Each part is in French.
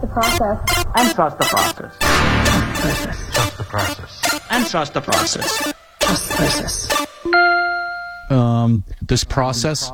the process. And trust the process. Trust the process. And trust the process. Trust the process. This process.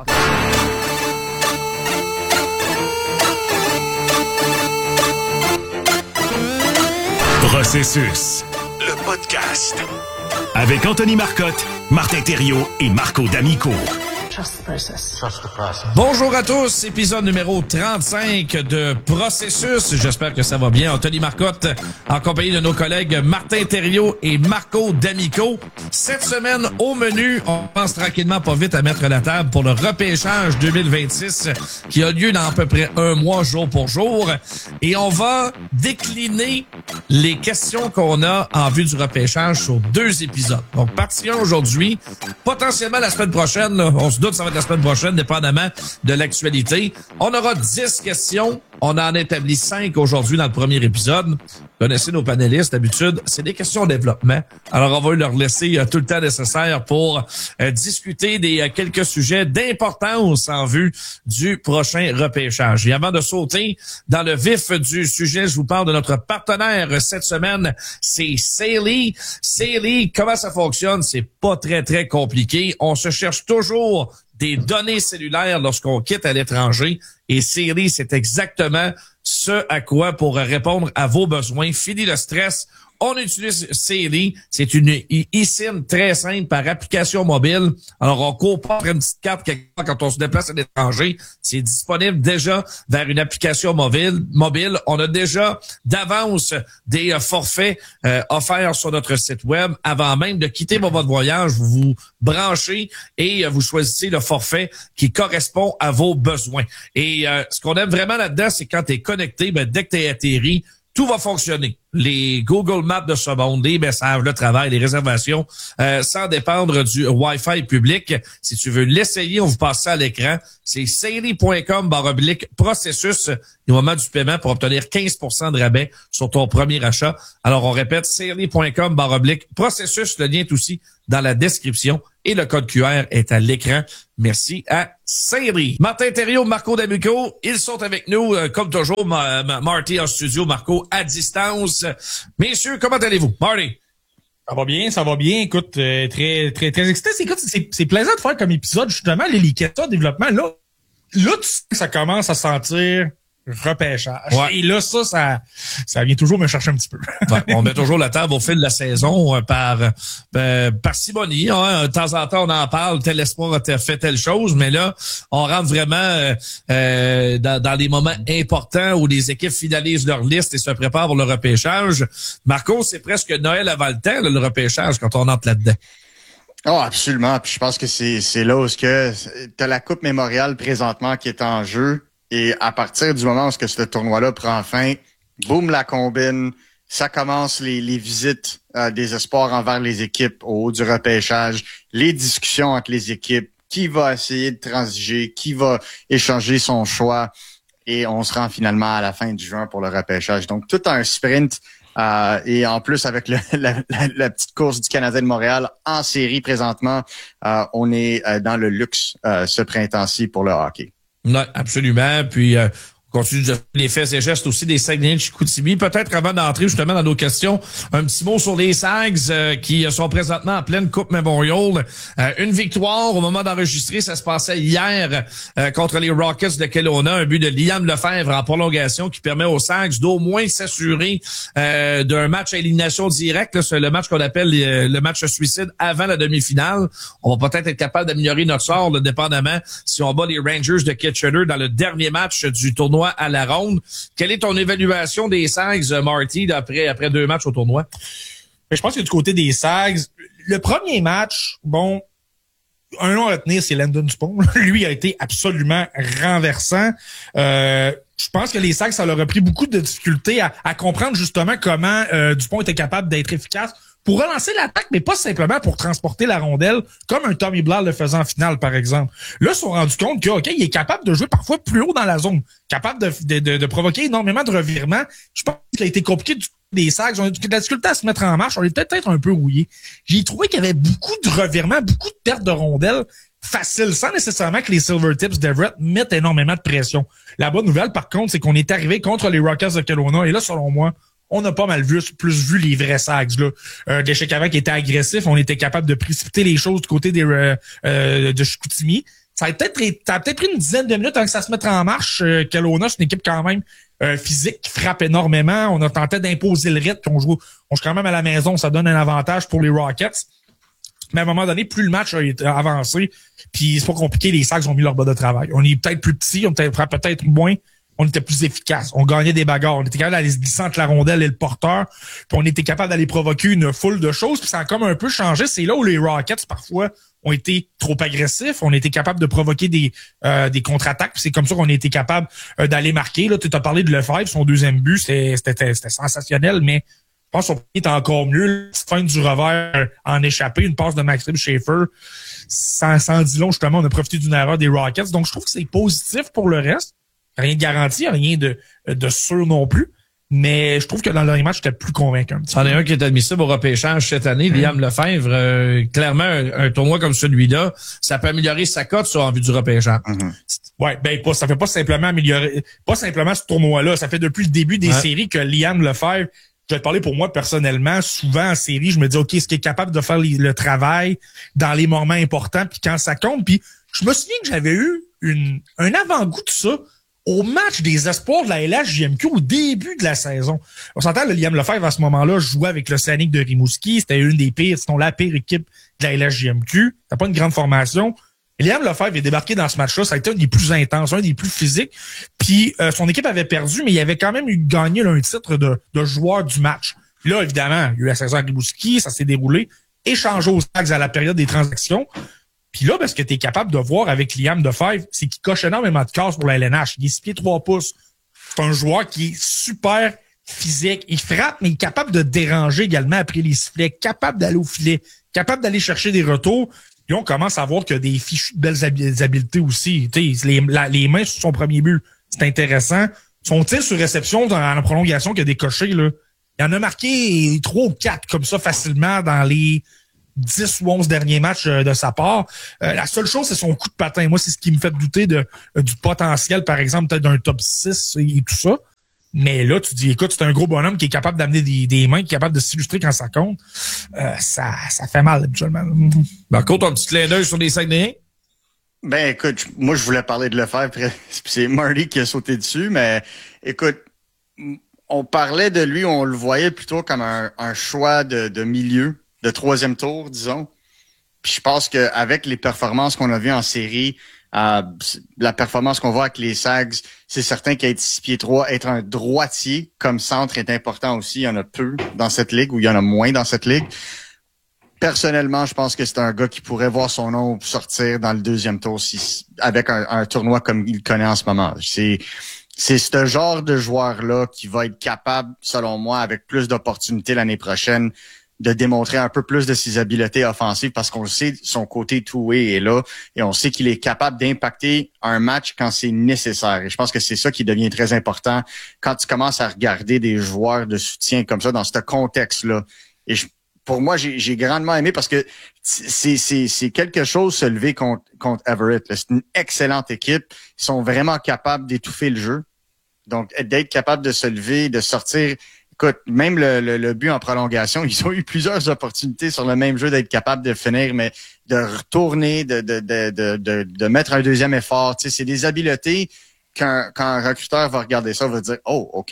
Processus, le podcast. Avec Anthony Marcotte, Martin Thériault et Marco D'Amico. Trust the process. Trust the process. Bonjour à tous, épisode numéro 35 de Processus. J'espère que ça va bien. Anthony Marcotte, en compagnie de nos collègues Martin Thériault et Marco D'Amico. Cette semaine, au menu, on pense tranquillement pas vite à mettre la table pour le repêchage 2026 qui a lieu dans à peu près un mois, jour pour jour. Et on va décliner les questions qu'on a en vue du repêchage sur 2 épisodes. Donc, partie 1 aujourd'hui, potentiellement la semaine prochaine, là, on se doute que ça va être la semaine prochaine, dépendamment de l'actualité. On aura 10 questions. On en a établi 5 aujourd'hui dans le premier épisode. Vous connaissez nos panélistes, d'habitude, c'est des questions de développement. Alors, on va leur laisser tout le temps nécessaire pour discuter des quelques sujets d'importance en vue du prochain repêchage. Et avant de sauter dans le vif du sujet, je vous parle de notre partenaire cette semaine, c'est Saily. Saily, comment ça fonctionne? C'est pas très compliqué. On se cherche toujours des données cellulaires lorsqu'on quitte à l'étranger. Et Saily, c'est exactement ce à quoi pour répondre à vos besoins. Fini le stress. On utilise Saily. C'est une eSIM très simple par application mobile. Alors, on court pas après une petite carte quelque part quand on se déplace à l'étranger. C'est disponible déjà vers une application mobile. On a déjà d'avance des forfaits offerts sur notre site web. Avant même de quitter votre voyage, vous vous branchez et vous choisissez le forfait qui correspond à vos besoins. Et ce qu'on aime vraiment là-dedans, c'est quand tu es connecté, dès que tu es atterri, tout va fonctionner. Les Google Maps de ce monde, les messages, le travail, les réservations, sans dépendre du Wi-Fi public. Si tu veux l'essayer, on vous passe ça à l'écran. C'est saily.com/processus au moment du paiement pour obtenir 15% de rabais sur ton premier achat. Alors, on répète, saily.com/processus. Le lien est aussi dans la description et le code QR est à l'écran. Merci à Saily. Martin Thériault, Marco D'Amico, ils sont avec nous, comme toujours, Marty en studio, Marco à distance. Messieurs, comment allez-vous? Marty? Ça va bien. Écoute, très excité. Écoute, c'est plaisant de faire comme épisode, justement, les questions de développement. Là, tu sais que ça commence à sentir repêchage. Ouais. Et là, ça vient toujours me chercher un petit peu. Ouais, on met toujours la table au fil de la saison par parcimonie. Hein. De temps en temps, on en parle, tel espoir a fait telle chose, mais là, on rentre vraiment dans des moments importants où les équipes finalisent leur liste et se préparent pour le repêchage. Marco, c'est presque Noël avant le temps, là, le repêchage, quand on entre là-dedans. Oh, absolument. Puis je pense que c'est là où t'as la Coupe Mémoriale présentement qui est en jeu. Et à partir du moment où ce tournoi-là prend fin, boum, la combine, ça commence les visites des espoirs envers les équipes au haut du repêchage, les discussions entre les équipes, qui va essayer de transiger, qui va échanger son choix, et on se rend finalement à la fin du juin pour le repêchage. Donc, tout un sprint, et en plus avec la petite course du Canadien de Montréal en série présentement, on est dans le luxe ce printemps-ci pour le hockey. Non, absolument. Puis on continue de faire les faits et gestes aussi des Saguenay de Chicoutimi. Peut-être avant d'entrer justement dans nos questions, un petit mot sur les Sags qui sont présentement en pleine Coupe Memorial. Une victoire au moment d'enregistrer, ça se passait hier contre les Rockets de Kelowna. Un but de Liam Lefebvre en prolongation qui permet aux Sags d'au moins s'assurer d'un match à élimination directe. Là, c'est le match qu'on appelle le match suicide avant la demi-finale. On va peut-être être capable d'améliorer notre sort, là, dépendamment si on bat les Rangers de Kitchener dans le dernier match du tournoi à la ronde. Quelle est ton évaluation des Sags, Marty, après 2 matchs au tournoi? Je pense que du côté des Sags, le premier match, bon, un nom à retenir, c'est Landon Dupont. Lui a été absolument renversant. Je pense que les Sags, ça leur a pris beaucoup de difficultés à comprendre justement comment Dupont était capable d'être efficace pour relancer l'attaque, mais pas simplement pour transporter la rondelle, comme un Tommy Blair le faisait en finale, par exemple. Là, ils se sont rendus compte que, OK, il est capable de jouer parfois plus haut dans la zone, capable de provoquer énormément de revirements. Je pense qu'il a été compliqué des Sags. On a de la difficulté à se mettre en marche. On est peut-être un peu rouillé. J'ai trouvé qu'il y avait beaucoup de revirements, beaucoup de pertes de rondelles. facile, sans nécessairement que les Silvertips d'Everett mettent énormément de pression. La bonne nouvelle, par contre, c'est qu'on est arrivé contre les Rockets de Kelowna, et là, selon moi, on a pas mal plus vu les vrais Sags, là. Deschêks avant qui était agressif, on était capable de précipiter les choses du côté de Chicoutimi. Ça a peut-être pris une dizaine de minutes avant que ça se mette en marche. Kelowna, c'est une équipe quand même physique qui frappe énormément. On a tenté d'imposer le rythme, on joue quand même à la maison, ça donne un avantage pour les Rockets. Mais à un moment donné, plus le match a été avancé, puis c'est pas compliqué, les Sags ont mis leur bas de travail. On est peut-être plus petits, on frappe peut-être moins, on était plus efficace. On gagnait des bagarres, on était capable d'aller se glisser entre la rondelle et le porteur, puis on était capable d'aller provoquer une foule de choses, puis ça a comme un peu changé. C'est là où les Rockets, parfois, ont été trop agressifs, on était capable de provoquer des contre-attaques, puis c'est comme ça qu'on a été capable d'aller marquer. Là, tu as parlé de Lefebvre, son deuxième but, c'était sensationnel, mais je pense qu'on est encore mieux. La petite fin du revers en échappé, une passe de Maxime Schaefer. Sans dit long, justement, on a profité d'une erreur des Rockets. Donc, je trouve que c'est positif pour le reste. Rien de garanti, rien de sûr non plus. Mais je trouve que dans le dernier match, j'étais plus convaincant. C'en est un qui est admissible au repêchage cette année, Liam Lefebvre. Clairement, un tournoi comme celui-là, ça peut améliorer sa cote en vue du repêchage. Ouais, ça fait pas simplement ce tournoi-là. Ça fait depuis le début des séries que Liam Lefebvre, je vais te parler pour moi personnellement, souvent en série, je me dis, OK, est-ce qu'il est capable de faire le travail dans les moments importants, puis quand ça compte? Puis je me souviens que j'avais eu un avant-goût de ça au match des espoirs de la LHJMQ au début de la saison. On s'entend, le Liam Lefebvre, à ce moment-là, jouait avec l'Océanique de Rimouski. C'était une des pires, sinon la pire équipe de la LHJMQ. T'as pas une grande formation. Liam Lefebvre est débarqué dans ce match-là. Ça a été un des plus intenses, un des plus physiques. Puis son équipe avait perdu, mais il avait quand même gagné un titre de joueur du match. Puis là, évidemment, il y a eu la saison à Rimouski, ça s'est déroulé. Échangé aux Sags à la période des transactions. Puis là, ce que tu es capable de voir avec Liam Lefebvre, c'est qu'il coche énormément de cases pour la LNH. Il est 6 pieds 3 pouces. C'est un joueur qui est super physique. Il frappe, mais il est capable de déranger également après les sifflets, capable d'aller au filet, capable d'aller chercher des retours. Puis on commence à voir qu'il y a des fichues de belles habiletés aussi. Les mains sur son premier but, c'est intéressant. Son tir sur réception dans la prolongation qu'il a décoché, là, il en a marqué 3 ou 4 comme ça facilement dans les 10 ou 11 derniers matchs de sa part. La seule chose, c'est son coup de patin. Moi, c'est ce qui me fait douter du potentiel, par exemple, peut-être d'un top 6 et tout ça. Mais là, tu dis, écoute, c'est un gros bonhomme qui est capable d'amener des mains, qui est capable de s'illustrer quand ça compte. Ça fait mal, habituellement. Marco, ton petit clin d'œil sur les Saguenayens? Ben, écoute, moi, je voulais parler de Lefebvre. C'est Marty qui a sauté dessus, mais écoute, on parlait de lui, on le voyait plutôt comme un choix de milieu, de troisième tour, disons. Puis je pense qu'avec les performances qu'on a vues en série, la performance qu'on voit avec les Sags, c'est certain qu'être 6 pieds 3, être un droitier comme centre est important aussi. Il y en a peu dans cette ligue ou il y en a moins dans cette ligue. Personnellement, je pense que c'est un gars qui pourrait voir son nom sortir dans le deuxième tour avec un tournoi comme il connaît en ce moment. C'est ce genre de joueur-là qui va être capable, selon moi, avec plus d'opportunités l'année prochaine, de démontrer un peu plus de ses habiletés offensives parce qu'on le sait, son côté two-way est là et on sait qu'il est capable d'impacter un match quand c'est nécessaire. Et je pense que c'est ça qui devient très important quand tu commences à regarder des joueurs de soutien comme ça dans ce contexte-là. Et pour moi, j'ai grandement aimé parce que c'est quelque chose se lever contre Everett. C'est une excellente équipe. Ils sont vraiment capables d'étouffer le jeu. Donc, d'être capable de se lever, de sortir. Écoute, même le but en prolongation, ils ont eu plusieurs opportunités sur le même jeu d'être capable de finir, mais de retourner, de mettre un deuxième effort. Tu sais, c'est des habiletés quand un recruteur va regarder ça, va dire, oh, OK,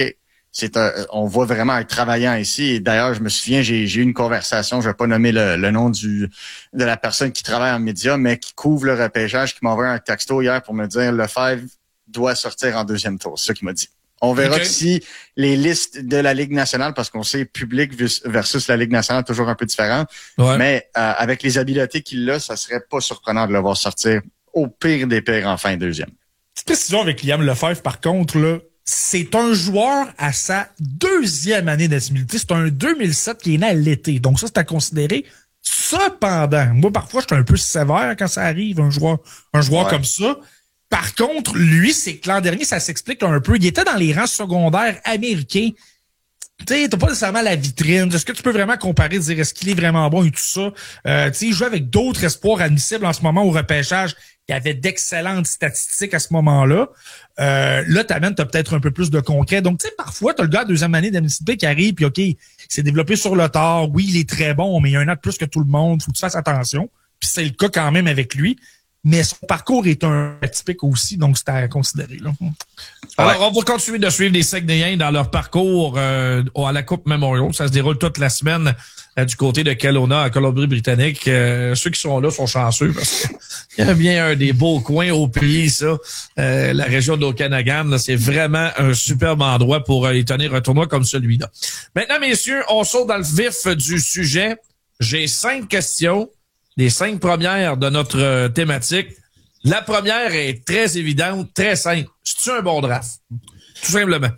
on voit vraiment un travaillant ici. Et d'ailleurs, je me souviens, j'ai eu une conversation, je vais pas nommer le nom de la personne qui travaille en médias, mais qui couvre le repêchage, qui m'a envoyé un texto hier pour me dire, Lefebvre doit sortir en deuxième tour. C'est ça qu'il m'a dit. On verra si les listes de la Ligue nationale, parce qu'on sait public versus la Ligue nationale, toujours un peu différent. Ouais. Mais avec les habiletés qu'il a, ça serait pas surprenant de le voir sortir au pire des pires en fin deuxième. Petite précision avec Liam Lefebvre, par contre, là, c'est un joueur à sa deuxième année d'assignabilité. C'est un 2007 qui est né à l'été. Donc ça, c'est à considérer. Cependant, moi, parfois, je suis un peu sévère quand ça arrive, un joueur comme ça. Par contre, lui, c'est que l'an dernier, ça s'explique un peu. Il était dans les rangs secondaires américains. t'as pas nécessairement la vitrine. Est-ce que tu peux vraiment comparer, dire est-ce qu'il est vraiment bon et tout ça? Il joue avec d'autres espoirs admissibles en ce moment au repêchage. Il y avait d'excellentes statistiques à ce moment-là. Là, t'as peut-être un peu plus de concret. Donc, tu sais, parfois, t'as le gars de deuxième année d'admissibilité qui arrive, puis OK, il s'est développé sur le tard. Oui, il est très bon, mais il y a un an de plus que tout le monde. Faut que tu fasses attention. Puis c'est le cas quand même avec lui. Mais son parcours est un atypique aussi, donc c'est à considérer, là. Alors, on va continuer de suivre les Saguenayens dans leur parcours à la Coupe Memorial. Ça se déroule toute la semaine du côté de Kelowna, à Colombie-Britannique. Ceux qui sont là sont chanceux parce qu'il y a bien un des beaux coins au pays, ça. La région d'Okanagan, c'est vraiment un superbe endroit pour y tenir un tournoi comme celui-là. Maintenant, messieurs, on saute dans le vif du sujet. J'ai 5 questions. Les 5 premières de notre thématique. La première est très évidente, très simple. C'est-tu un bon draft? Tout simplement.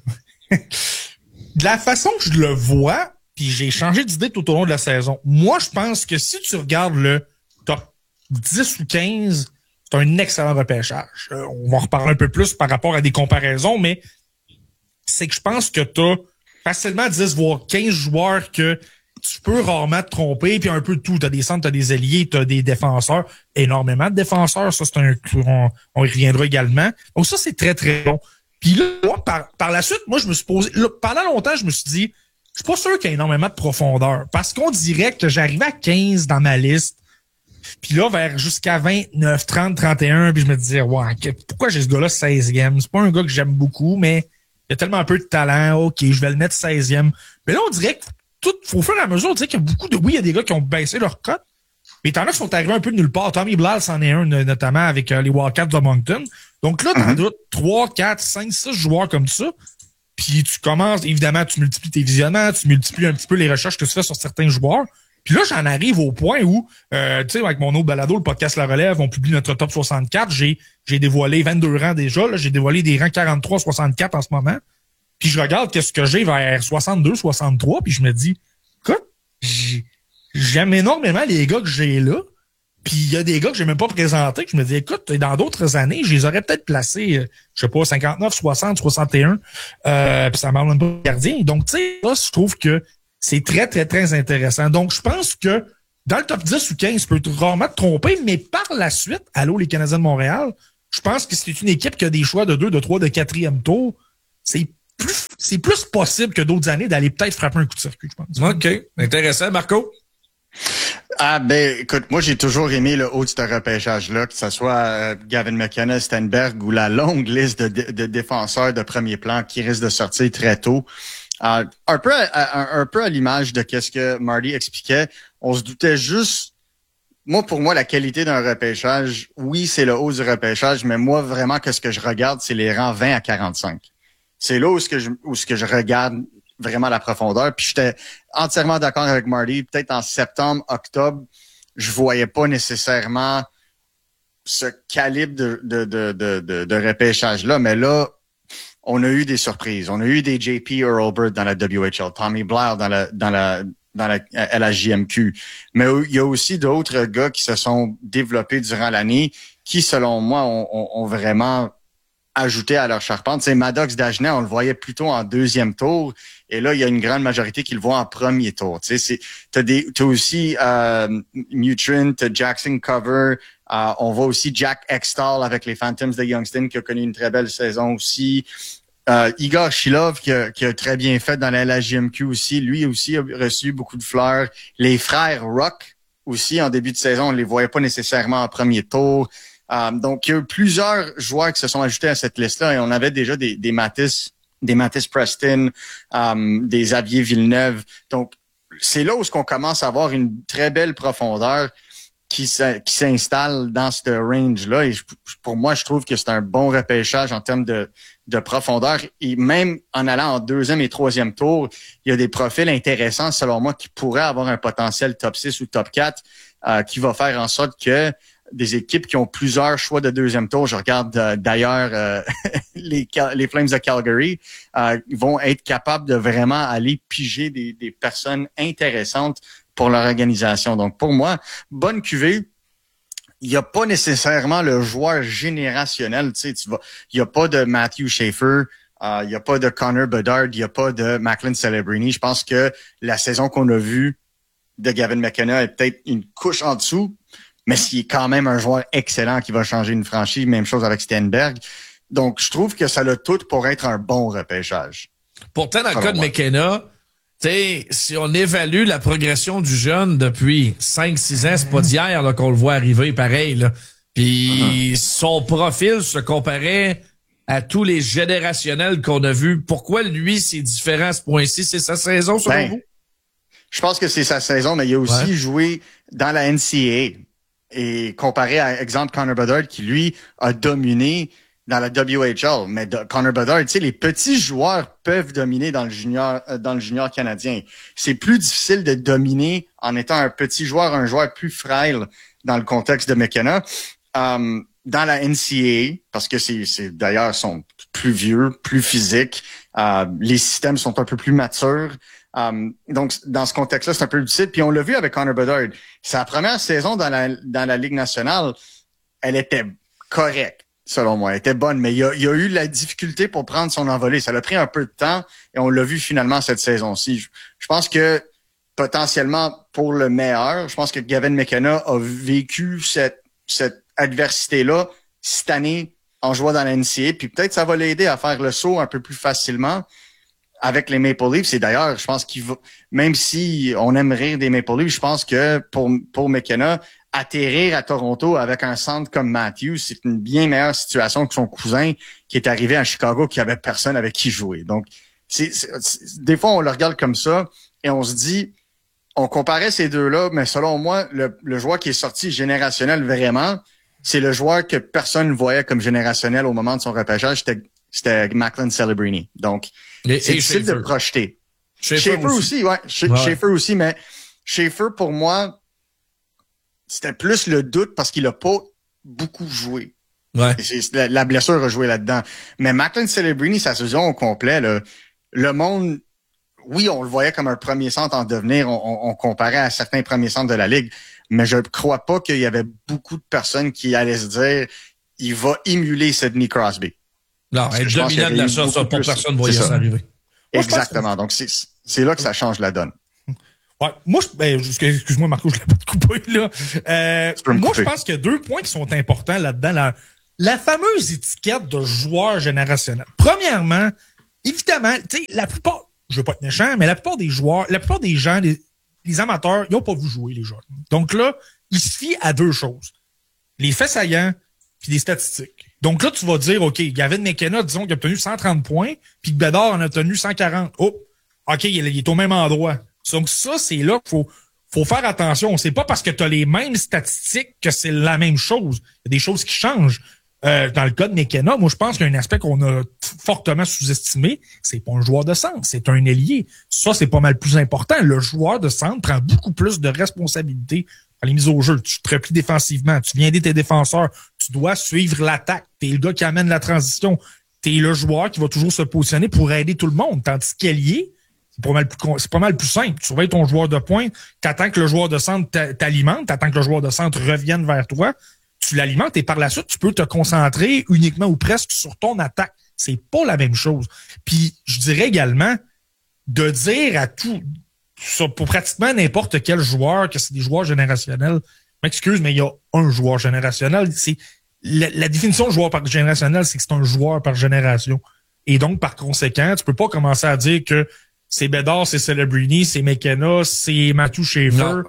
De la façon que je le vois, puis j'ai changé d'idée tout au long de la saison, moi, je pense que si tu regardes le top 10 ou 15, c'est un excellent repêchage. On va en reparler un peu plus par rapport à des comparaisons, mais c'est que je pense que tu as facilement 10 voire 15 joueurs que tu peux rarement te tromper, puis un peu de tout. T'as des centres, t'as des ailiers, t'as des défenseurs. Énormément de défenseurs, ça, on y reviendra également. Donc ça, c'est très, très bon. Puis là, moi, par la suite, moi, je me suis posé... Là, pendant longtemps, je me suis dit, je suis pas sûr qu'il y ait énormément de profondeur. Parce qu'on dirait que j'arrivais à 15 dans ma liste. Puis là, vers jusqu'à 29, 30, 31, puis je me disais, ouais, pourquoi j'ai ce gars-là 16e? C'est pas un gars que j'aime beaucoup, mais il a tellement peu de talent. OK, je vais le mettre 16e. Mais là, on dirait que au fur et à mesure, tu sais qu'il y a beaucoup de... Oui, il y a des gars qui ont baissé leur cote, mais t'en as qui sont arrivés un peu de nulle part. Tommy Blal, c'en est un, notamment avec les Wildcats de Moncton. Donc là, t'en as 3, 4, 5, 6 joueurs comme ça. Puis tu commences, évidemment, tu multiplies tes visionnements, tu multiplies un petit peu les recherches que tu fais sur certains joueurs. Puis là, j'en arrive au point où, tu sais, avec mon autre balado, le podcast La Relève, on publie notre top 64. J'ai dévoilé 22 rangs déjà. Là, j'ai dévoilé des rangs 43, 64 en ce moment. Puis je regarde qu'est-ce que j'ai vers 62, 63, puis je me dis, écoute, j'aime énormément les gars que j'ai là. Puis il y a des gars que j'ai même pas présentés, que je me dis, écoute, dans d'autres années, je les aurais peut-être placés, je sais pas, 59, 60, 61, puis ça marche même pas de gardien. Donc, tu sais, là, je trouve que c'est très, très, très intéressant. Donc, je pense que dans le top 10 ou 15, tu peux rarement te tromper, mais par la suite, allô, les Canadiens de Montréal, je pense que c'est une équipe qui a des choix de 2, de 3, de 4e tour. C'est plus possible que d'autres années d'aller peut-être frapper un coup de circuit, je pense. OK. Intéressant. Marco? Ah, écoute, moi, j'ai toujours aimé le haut de ce repêchage-là, que ce soit Gavin McKenna, Stenberg ou la longue liste de défenseurs de premier plan qui risquent de sortir très tôt. Un peu à l'image de qu'est-ce que Marty expliquait, on se doutait juste... Pour moi, la qualité d'un repêchage, oui, c'est le haut du repêchage, mais moi, vraiment, qu'est-ce que je regarde, c'est les rangs 20 à 45. C'est là où je regarde vraiment la profondeur. Puis j'étais entièrement d'accord avec Marty. Peut-être en septembre, octobre, je voyais pas nécessairement ce calibre de repêchage-là. Mais là, on a eu des surprises. On a eu des JP Hurlburt dans la WHL, Tommy Blair dans la LHJMQ. Mais il y a aussi d'autres gars qui se sont développés durant l'année qui, selon moi, ont vraiment ajouté à leur charpente. C'est Maddox Dagenet, on le voyait plutôt en 2e tour, et là, il y a une grande majorité qui le voit en 1er tour. T'as aussi Mutrin, t'as Jackson Cover, on voit aussi Jack Extall avec les Phantoms de Youngstown qui a connu une très belle saison aussi. Igor Shilov qui a très bien fait dans la LHJMQ aussi, lui aussi a reçu beaucoup de fleurs. Les frères Rock aussi en début de saison, on les voyait pas nécessairement en 1er tour. Donc, il y a eu plusieurs joueurs qui se sont ajoutés à cette liste-là et on avait déjà des Mattis Preston, des Xavier Villeneuve. Donc, c'est là où on commence à avoir une très belle profondeur qui s'installe dans ce range-là. Et pour moi, je trouve que c'est un bon repêchage en termes de profondeur. Et même en allant en 2e et 3e tour, il y a des profils intéressants, selon moi, qui pourraient avoir un potentiel top 6 ou top 4, qui va faire en sorte que des équipes qui ont plusieurs choix de 2e tour, je regarde d'ailleurs les Flames de Calgary, vont être capables de vraiment aller piger des personnes intéressantes pour leur organisation. Donc pour moi, bonne cuvée. Il n'y a pas nécessairement le joueur générationnel, tu sais, il n'y a pas de Matthew Schaefer Il n'y a pas de Connor Bedard, il n'y a pas de Macklin Celebrini. Je pense que la saison qu'on a vue de Gavin McKenna est peut-être une couche en dessous, mais s'il est quand même un joueur excellent qui va changer une franchise. Même chose avec Stenberg. Donc, je trouve que ça l'a tout pour être un bon repêchage. Pourtant, dans le cas de McKenna, si on évalue la progression du jeune depuis 5-6 ans, c'est pas d'hier là, qu'on le voit arriver pareil. Là. Puis son profil se comparait à tous les générationnels qu'on a vus. Pourquoi lui, c'est différent à ce point-ci? C'est sa saison, selon vous? Je pense que c'est sa saison, mais il a aussi joué dans la NCAA. Et comparé à, exemple, Connor Bedard, qui, lui, a dominé dans la WHL. Mais Connor Bedard, tu sais, les petits joueurs peuvent dominer dans le junior canadien. C'est plus difficile de dominer en étant un petit joueur, un joueur plus frêle dans le contexte de McKenna. Dans la NCAA, parce que c'est d'ailleurs, sont plus vieux, plus physiques. Les systèmes sont un peu plus matures. Donc, dans ce contexte-là, c'est un peu difficile. Puis on l'a vu avec Connor Bedard. Sa première saison dans la Ligue nationale, elle était correcte, selon moi. Elle était bonne, mais il y a eu la difficulté pour prendre son envolée. Ça a pris un peu de temps et on l'a vu finalement cette saison-ci. Je pense que potentiellement pour le meilleur, je pense que Gavin McKenna a vécu cette adversité-là cette année en jouant dans la NCAA. Puis peut-être ça va l'aider à faire le saut un peu plus facilement avec les Maple Leafs. Et d'ailleurs, je pense qu'il va, même si on aime rire des Maple Leafs, je pense que pour McKenna, atterrir à Toronto avec un centre comme Matthews, c'est une bien meilleure situation que son cousin qui est arrivé à Chicago qui avait personne avec qui jouer. Donc, des fois, on le regarde comme ça et on se dit, on comparait ces deux-là, mais selon moi, le joueur qui est sorti générationnel vraiment, c'est le joueur que personne ne voyait comme générationnel au moment de son repêchage, c'était Macklin Celebrini. Donc, c'est difficile de projeter. Schaefer aussi, ouais. Schaefer aussi, mais Schaefer, pour moi, c'était plus le doute parce qu'il a pas beaucoup joué. Ouais. La blessure a joué là-dedans. Mais Macklin Celebrini, sa saison au complet, le monde, oui, on le voyait comme un premier centre en devenir. On comparait à certains premiers centres de la Ligue. Mais je ne crois pas qu'il y avait beaucoup de personnes qui allaient se dire il va émuler Sidney Crosby. Non, être dominant de la sorte, ça, pour personne ne voyait ça arriver. Exactement. Donc, c'est là que ça change la donne. Ouais, moi, excuse-moi, Marco, je l'ai pas coupé, là. Moi, je pense qu'il y a 2 points qui sont importants là-dedans. La fameuse étiquette de joueur générationnel. Premièrement, évidemment, tu sais, la plupart, je veux pas être méchant, mais la plupart des joueurs, la plupart des gens, les amateurs, ils ont pas vu jouer, les joueurs. Donc là, il se fie à 2 choses. Les faits saillants, puis des statistiques. Donc là, tu vas dire, OK, Gavin McKenna, disons qu'il a obtenu 130 points, puis que Bedard en a obtenu 140. Oh, OK, il est au même endroit. Donc ça, c'est là qu'il faut faire attention. C'est pas parce que tu as les mêmes statistiques que c'est la même chose. Il y a des choses qui changent. Dans le cas de McKenna, moi, je pense qu'il y a un aspect qu'on a fortement sous-estimé. C'est pas un joueur de centre, c'est un ailier. Ça, c'est pas mal plus important. Le joueur de centre prend beaucoup plus de responsabilités dans les mises au jeu. Tu te replies défensivement, tu viens aider tes défenseurs, tu dois suivre l'attaque. T'es le gars qui amène la transition. T'es le joueur qui va toujours se positionner pour aider tout le monde. Tandis qu'ailier, c'est pas mal plus simple. Tu surveilles ton joueur de pointe, t'attends que le joueur de centre t'alimente, t'attends que le joueur de centre revienne vers toi, tu l'alimentes et par la suite, tu peux te concentrer uniquement ou presque sur ton attaque. C'est pas la même chose. Puis, je dirais également de dire à tout, pour pratiquement n'importe quel joueur que c'est des joueurs générationnels. M'excuse, mais il y a un joueur générationnel. C'est la définition de joueur par générationnel, c'est que c'est un joueur par génération. Et donc, par conséquent, tu peux pas commencer à dire que c'est Bedard, c'est Celebrini, c'est McKenna, c'est Matthew Schaefer.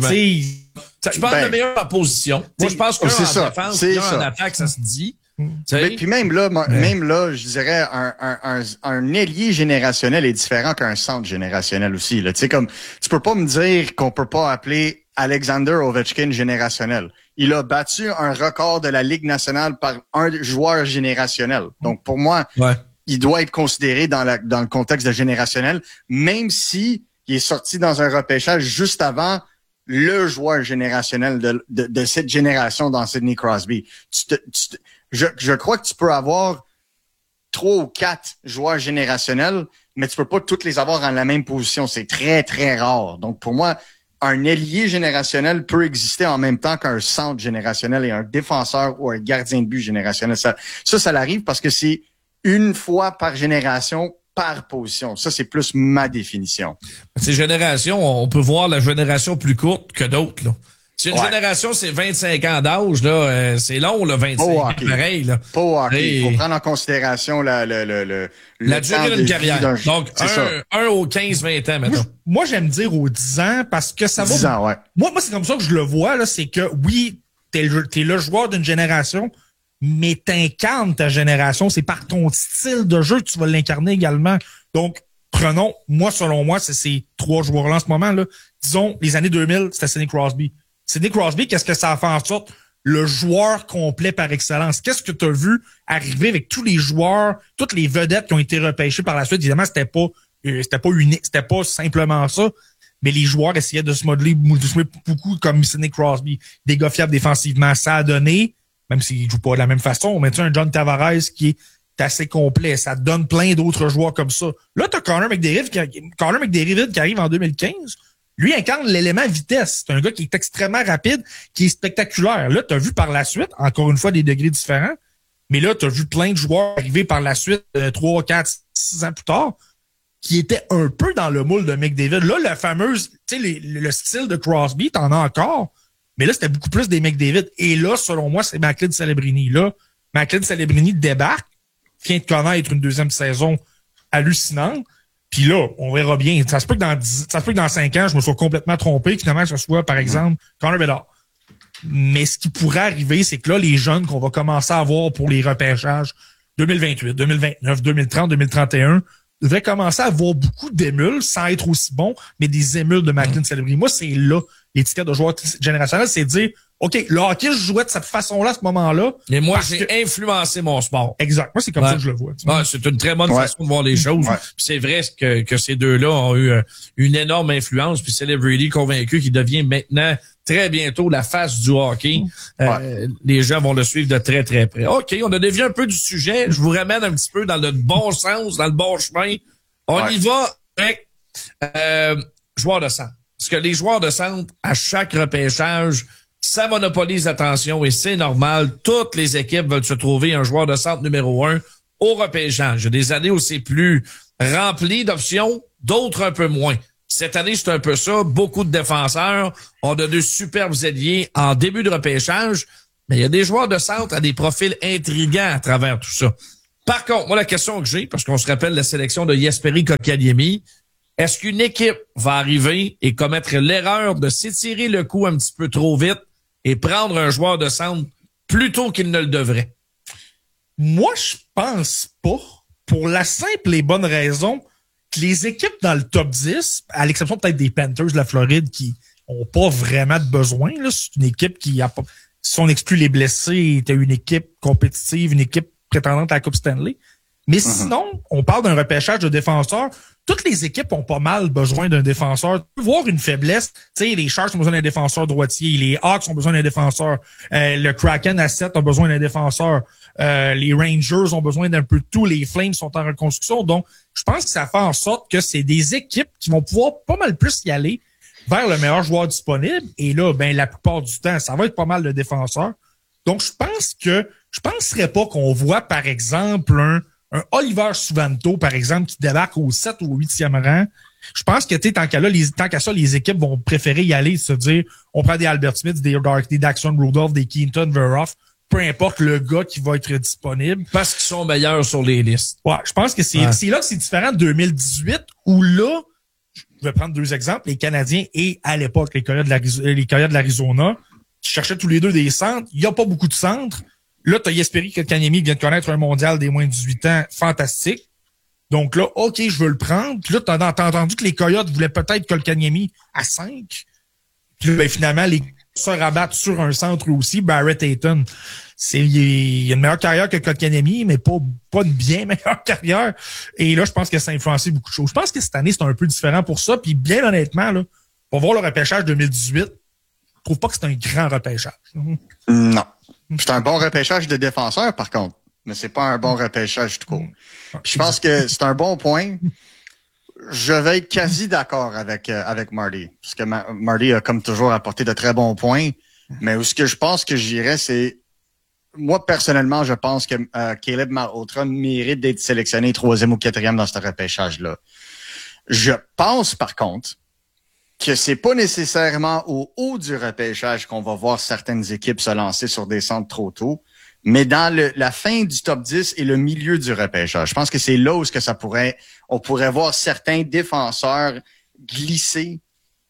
Je parle de meilleure en position. Moi, je pense qu'un en défense, qu'un en attaque, ça se dit. Mais puis même là, je dirais un ailier générationnel est différent qu'un centre générationnel aussi. Tu sais, comme tu peux pas me dire qu'on peut pas appeler Alexander Ovechkin générationnel. Il a battu un record de la Ligue nationale par un joueur générationnel. Donc pour moi, il doit être considéré dans le contexte de générationnel, même si il est sorti dans un repêchage juste avant le joueur générationnel de cette génération dans Sidney Crosby. Je crois que tu peux avoir 3 ou 4 joueurs générationnels, mais tu peux pas toutes les avoir en la même position. C'est très, très rare. Donc, pour moi, un ailier générationnel peut exister en même temps qu'un centre générationnel et un défenseur ou un gardien de but générationnel. Ça l'arrive parce que c'est une fois par génération, par position. Ça, c'est plus ma définition. Ces générations, on peut voir la génération plus courte que d'autres, là. Si une génération, c'est 25 ans d'âge, là, c'est long, là, 25 ans, pareil, là. Pas au hockey. Il faut prendre en considération la durée d'une carrière. Donc, un aux 15-20 ans, maintenant. Moi, j'aime dire aux 10 ans parce que ça va. 10 ans, ouais. Moi, c'est comme ça que je le vois, là. C'est que, oui, t'es le joueur d'une génération, mais t'incarnes ta génération. C'est par ton style de jeu que tu vas l'incarner également. Donc, prenons, selon moi, c'est ces 3 joueurs-là en ce moment, là. Disons, les années 2000, c'était Sidney Crosby. Sidney Crosby, qu'est-ce que ça a fait en sorte? Le joueur complet par excellence. Qu'est-ce que tu as vu arriver avec tous les joueurs, toutes les vedettes qui ont été repêchées par la suite? Évidemment, c'était pas unique, c'était pas simplement ça, mais les joueurs essayaient de se modeler beaucoup comme Sidney Crosby. Des gars fiables défensivement. Ça a donné, même s'ils jouent pas de la même façon, mais tu as un John Tavares qui est assez complet. Ça donne plein d'autres joueurs comme ça. Là, tu as Connor McDavid qui arrive en 2015. Lui incarne l'élément vitesse. C'est un gars qui est extrêmement rapide, qui est spectaculaire. Là, tu as vu par la suite, encore une fois, des degrés différents, mais là, tu as vu plein de joueurs arriver par la suite 3, 4, 6 ans plus tard qui étaient un peu dans le moule de McDavid. Là, la fameuse, tu sais, le style de Crosby, t'en as encore, mais là, c'était beaucoup plus des McDavid. Et là, selon moi, c'est McLeod Celebrini. Là, McLeod Celebrini débarque, vient de connaître une deuxième saison hallucinante. Puis là, on verra bien. Ça se peut que dans 5 ans, je me sois complètement trompé, que finalement, ce soit, par exemple, Connor Bedard. Mais ce qui pourrait arriver, c'est que là, les jeunes qu'on va commencer à avoir pour les repêchages 2028, 2029, 2030, 2031, devraient commencer à avoir beaucoup d'émules, sans être aussi bons, mais des émules de McLeod Celebrini. Moi, c'est là, l'étiquette de joueur générationnel, c'est de dire, OK, le hockey, je jouais de cette façon-là, à ce moment-là. Mais moi, j'ai influencé mon sport. Exact. Moi, c'est comme ça que je le vois. C'est une très bonne façon de voir les choses. Ouais. Puis c'est vrai que ces deux-là ont eu une énorme influence. Puis Celebrity convaincu qu'il devient maintenant très bientôt la face du hockey. Les gens vont le suivre de très, très près. OK, on a dévié un peu du sujet. Je vous ramène un petit peu dans le bon sens, dans le bon chemin. On y va avec joueurs de centre. Parce que les joueurs de centre, à chaque repêchage, ça monopolise l'attention et c'est normal. Toutes les équipes veulent se trouver un joueur de centre numéro 1 au repêchage. Il y a des années où c'est plus rempli d'options, d'autres un peu moins. Cette année, c'est un peu ça. Beaucoup de défenseurs. On a de superbes ailiers en début de repêchage. Mais il y a des joueurs de centre à des profils intrigants à travers tout ça. Par contre, moi, la question que j'ai, parce qu'on se rappelle la sélection de Jesperi Kotkaniemi, est-ce qu'une équipe va arriver et commettre l'erreur de s'étirer le coup un petit peu trop vite et prendre un joueur de centre plus tôt qu'il ne le devrait? Moi, je pense pas. Pour la simple et bonne raison que les équipes dans le top 10, à l'exception peut-être des Panthers de la Floride qui ont pas vraiment de besoin, là, c'est une équipe qui a pas, si on exclut les blessés, était une équipe compétitive, une équipe prétendante à la Coupe Stanley. Mais sinon, on parle d'un repêchage de défenseurs. Toutes les équipes ont pas mal besoin d'un défenseur. Tu peux voir une faiblesse. Tu sais, les Sharks ont besoin d'un défenseur droitier. Les Hawks ont besoin d'un défenseur. Le Kraken à 7 a besoin d'un défenseur. Les Rangers ont besoin d'un peu de tout. Les Flames sont en reconstruction. Donc, je pense que ça fait en sorte que c'est des équipes qui vont pouvoir pas mal plus y aller vers le meilleur joueur disponible. Et là, ben, la plupart du temps, ça va être pas mal de défenseurs. Donc, je penserais pas qu'on voit, par exemple, un Oliver Suvanto, par exemple, qui débarque au 7 ou au 8e rang. Je pense que, tant qu'à ça, les équipes vont préférer y aller, se dire, on prend des Albert Smith, des Daxon Rudolph, des Keaton Veroff, peu importe le gars qui va être disponible. Parce qu'ils sont meilleurs sur les listes. Ouais, je pense que c'est là que c'est différent de 2018, où là, je vais prendre 2 exemples, les Canadiens et, à l'époque, les Coyotes de l'Arizona, qui cherchaient tous les deux des centres. Il n'y a pas beaucoup de centres. Là, t'as Jesperi Kotkaniemi vient de connaître un mondial des moins de 18 ans fantastique. Donc là, OK, je veux le prendre. Puis là, t'as entendu que les Coyotes voulaient peut-être Kotkaniemi à 5. Puis là, ben, finalement, les se rabattent sur un centre aussi, Barrett Hayton. Il a une meilleure carrière que Kotkaniemi, mais pas une bien meilleure carrière. Et là, je pense que ça a influencé beaucoup de choses. Je pense que cette année, c'est un peu différent pour ça. Puis bien honnêtement, là, pour voir le repêchage 2018, je trouve pas que c'est un grand repêchage. Non. C'est un bon repêchage de défenseurs, par contre. Mais c'est pas un bon repêchage tout court. Je pense que c'est un bon point. Je vais être quasi d'accord avec Marty. Parce que Marty a, comme toujours, apporté de très bons points. Mais où ce que je pense que j'irais, c'est moi, personnellement, je pense que Caleb Malhotra mérite d'être sélectionné 3e ou 4e dans ce repêchage-là. Je pense, par contre, que c'est pas nécessairement au haut du repêchage qu'on va voir certaines équipes se lancer sur des centres trop tôt, mais dans la fin du top 10 et le milieu du repêchage. Je pense que c'est là où on pourrait voir certains défenseurs glisser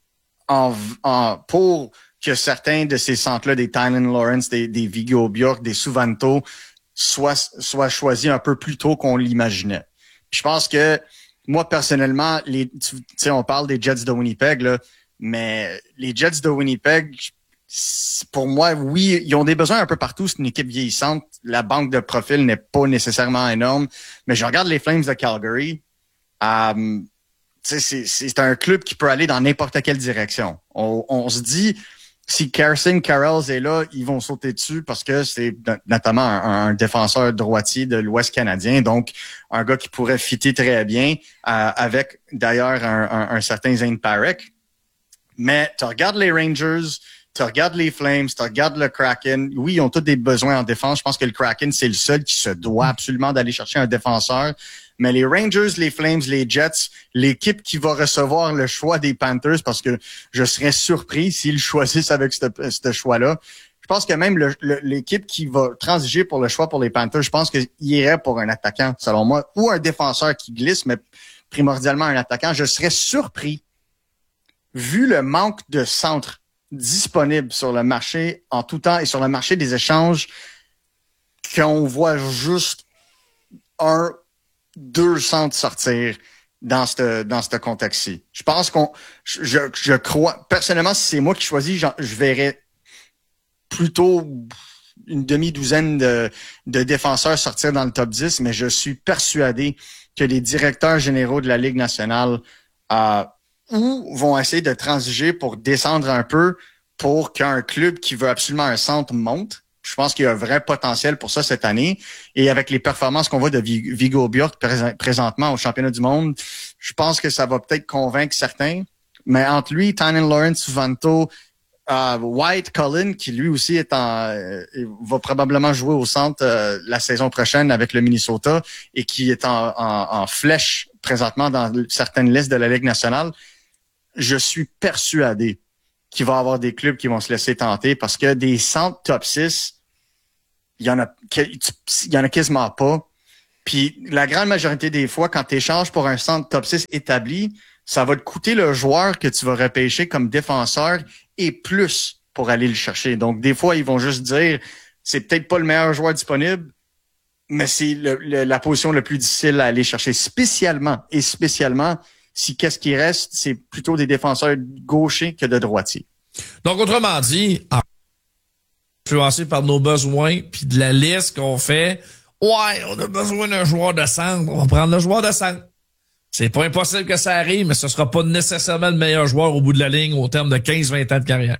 pour que certains de ces centres-là, des Tynan Lawrence, des Viggo Bjork, des Suvanto, soient choisis un peu plus tôt qu'on l'imaginait. Puis je pense que moi, personnellement, tu sais, on parle des Jets de Winnipeg, là, mais les Jets de Winnipeg, pour moi, oui, ils ont des besoins un peu partout. C'est une équipe vieillissante. La banque de profil n'est pas nécessairement énorme. Mais je regarde les Flames de Calgary. C'est un club qui peut aller dans n'importe quelle direction. On se dit, si Carson Carrells est là, ils vont sauter dessus parce que c'est notamment un défenseur droitier de l'Ouest canadien, donc un gars qui pourrait fitter très bien avec d'ailleurs un certain Zane Parekh. Mais tu regardes les Rangers, tu regardes les Flames, tu regardes le Kraken. Oui, ils ont tous des besoins en défense. Je pense que le Kraken, c'est le seul qui se doit absolument d'aller chercher un défenseur. Mais les Rangers, les Flames, les Jets, l'équipe qui va recevoir le choix des Panthers, parce que je serais surpris s'ils choisissent avec ce choix-là. Je pense que même l'équipe qui va transiger pour le choix pour les Panthers, je pense qu'il irait pour un attaquant, selon moi, ou un défenseur qui glisse, mais primordialement un attaquant. Je serais surpris, vu le manque de centres disponibles sur le marché en tout temps et sur le marché des échanges, qu'on voit juste 2 centres sortir dans ce contexte-ci. Je pense je crois, personnellement, si c'est moi qui choisis, je verrais plutôt une demi-douzaine de défenseurs sortir dans le top 10, mais je suis persuadé que les directeurs généraux de la Ligue nationale vont essayer de transiger pour descendre un peu pour qu'un club qui veut absolument un centre monte. Je pense qu'il y a un vrai potentiel pour ça cette année. Et avec les performances qu'on voit de Viggo Bjork présentement au championnat du monde, je pense que ça va peut-être convaincre certains. Mais entre lui, Tynan Lawrence, Suvanto, White Cullen, qui lui aussi va probablement jouer au centre la saison prochaine avec le Minnesota et qui est en flèche présentement dans certaines listes de la Ligue nationale, je suis persuadé qu'il va y avoir des clubs qui vont se laisser tenter parce que des centres top 6, il y en a quasiment pas. Puis la grande majorité des fois, quand tu échanges pour un centre top 6 établi, ça va te coûter le joueur que tu vas repêcher comme défenseur et plus pour aller le chercher. Donc des fois, ils vont juste dire, c'est peut-être pas le meilleur joueur disponible, mais c'est la position la plus difficile à aller chercher, spécialement si qu'est-ce qui reste, c'est plutôt des défenseurs gauchers que de droitiers. Donc, autrement dit, influencé par nos besoins, puis de la liste qu'on fait, ouais, on a besoin d'un joueur de centre, on va prendre le joueur de centre. C'est pas impossible que ça arrive, mais ce sera pas nécessairement le meilleur joueur au bout de la ligne au terme de 15-20 ans de carrière.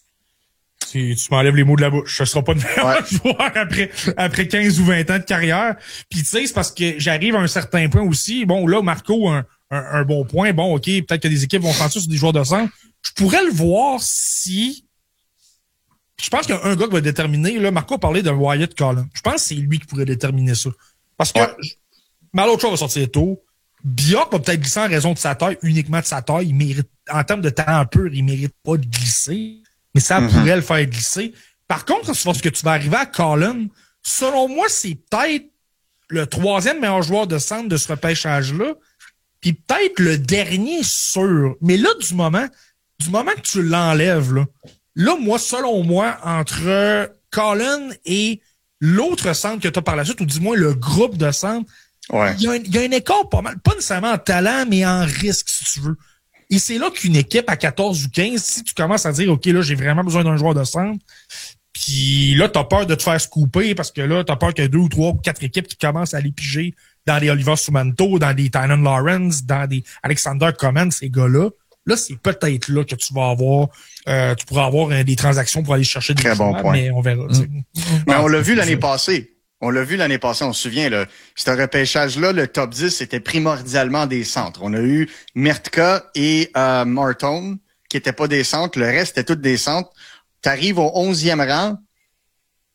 Tu m'enlèves les mots de la bouche. Ce sera pas le meilleur joueur après 15 ou 20 ans de carrière. Puis tu sais, c'est parce que j'arrive à un certain point aussi. Bon, là, Marco, un bon point. Bon, OK, peut-être que des équipes vont sentir sur des joueurs de centre. Je pourrais le voir si... Je pense qu'il y a un gars qui va déterminer. Là, Marco a parlé de Wyatt Cullen. Je pense que c'est lui qui pourrait déterminer ça. Parce que Malhotra va sortir tôt. Bjork va peut-être glisser en raison de sa taille, uniquement de sa taille. Il mérite, en termes de talent pur, il mérite pas de glisser. Mais ça pourrait le faire glisser. Par contre, lorsque tu vas arriver à Cullen, selon moi, c'est peut-être le 3e meilleur joueur de centre de ce repêchage-là. Puis peut-être le dernier sûr. Mais là, du moment que tu l'enlèves, là, moi, selon moi, entre Cullen et l'autre centre que tu as par la suite, ou du moins le groupe de centre, il y a un écart pas mal, pas nécessairement en talent, mais en risque, si tu veux. Et c'est là qu'une équipe à 14 ou 15, si tu commences à dire, OK, là, j'ai vraiment besoin d'un joueur de centre, puis là, t'as peur de te faire scooper parce que là, t'as peur qu'il y ait 2 ou 3 ou 4 équipes qui commencent à aller piger dans des Oliver Suvanto, dans des Tynan Lawrence, dans des Alexander Coman, ces gars-là. Là, c'est peut-être là que tu vas avoir, tu pourras avoir des transactions pour aller chercher des joueurs, mais on verra. Mais on l'a vu l'année passée. On se souvient, là. Ce repêchage-là, le top 10, c'était primordialement des centres. On a eu Mertka et Martone, qui étaient pas des centres. Le reste, était tous des centres. T'arrives au 11e rang,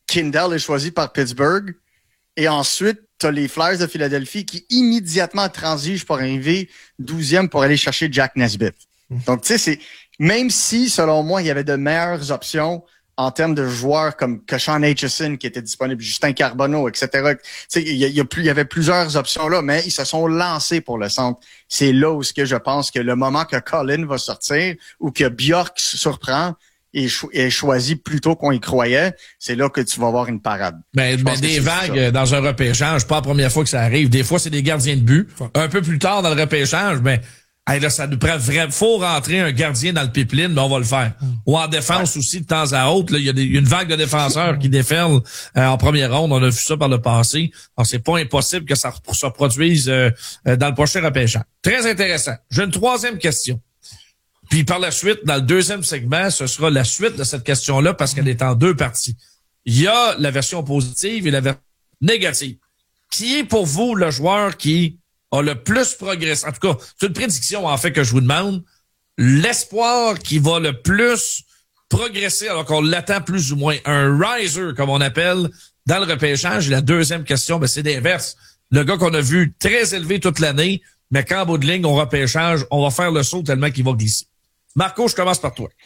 Kindell est choisi par Pittsburgh. Et ensuite, t'as les Flyers de Philadelphie qui immédiatement transigent pour arriver 12e pour aller chercher Jack Nesbitt. Donc, tu sais, même si, selon moi, il y avait de meilleures options en termes de joueurs comme Keshawn Aitchison qui était disponible, Justin Carbonneau, etc. Tu sais, il y avait plusieurs options là, mais ils se sont lancés pour le centre. C'est là où je pense que le moment que Colin va sortir ou que Bjork surprend, et choisi plus tôt qu'on y croyait, c'est là que tu vas avoir une parade. Ben des vagues dans un repêchage, pas la première fois que ça arrive. Des fois, c'est des gardiens de but. Un peu plus tard dans le repêchage, ben là, ça nous prend vraiment. Faut rentrer un gardien dans le pipeline, mais on va le faire. Ou en défense aussi, de temps à autre. Il y a une vague de défenseurs qui déferlent en première ronde. On a vu ça par le passé. Alors, c'est pas impossible que ça se produise dans le prochain repêchage. Très intéressant. J'ai une troisième question. Puis par la suite, dans le deuxième segment, ce sera la suite de cette question-là parce qu'elle est en deux parties. Il y a la version positive et la version négative. Qui est pour vous le joueur qui a le plus progressé? En tout cas, c'est une prédiction en fait que je vous demande. L'espoir qui va le plus progresser alors qu'on l'attend plus ou moins. Un riser, comme on appelle, dans le repêchage. Et la deuxième question, ben, c'est l'inverse. Le gars qu'on a vu très élevé toute l'année, mais qu'en bout de ligne, au repêchage, on va faire le saut tellement qu'il va glisser. Marco, je commence par toi.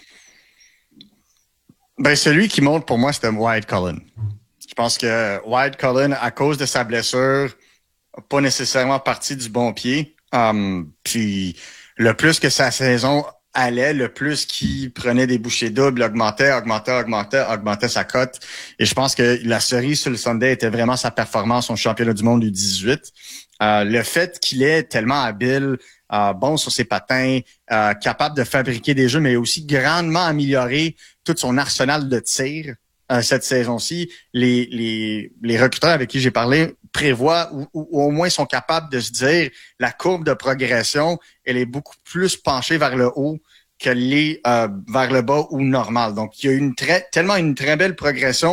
Ben, celui qui monte pour moi, c'était Wyatt Cullen. Je pense que Wyatt Cullen, à cause de sa blessure, n'a pas nécessairement parti du bon pied. Puis, le plus que sa saison allait, le plus qu'il prenait des bouchées doubles, augmentait sa cote. Et je pense que la cerise sur le Sunday était vraiment sa performance au championnat du monde du 18. Le fait qu'il est tellement habile, bon sur ses patins, capable de fabriquer des jeux, mais aussi grandement amélioré tout son arsenal de tir cette saison-ci. Les recruteurs avec qui j'ai parlé prévoient ou au moins sont capables de se dire la courbe de progression, elle est beaucoup plus penchée vers le haut qu'elle est vers le bas ou normal. Donc, il y a tellement une très belle progression